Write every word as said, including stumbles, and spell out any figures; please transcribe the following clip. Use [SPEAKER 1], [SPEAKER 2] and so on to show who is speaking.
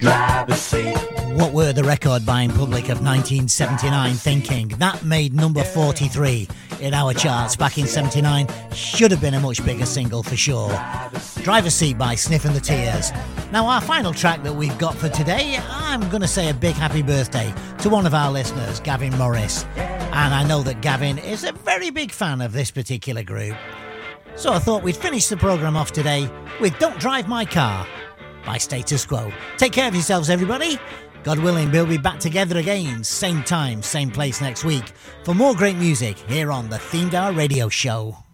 [SPEAKER 1] Driver's seat.
[SPEAKER 2] What were the record buying public of nineteen seventy-nine thinking? That made number forty-three in our charts back in seventy-nine. Should have been a much bigger single for sure. Driver's Seat by Sniffing the Tears. Now, our final track that we've got for today, I'm going to say a big happy birthday to one of our listeners, Gavin Morris. And I know that Gavin is a very big fan of this particular group. So I thought we'd finish the programme off today with Don't Drive My Car by Status Quo. Take care of yourselves, everybody. God willing, we'll be back together again, same time, same place next week, for more great music here on the Themed Hour Radio Show.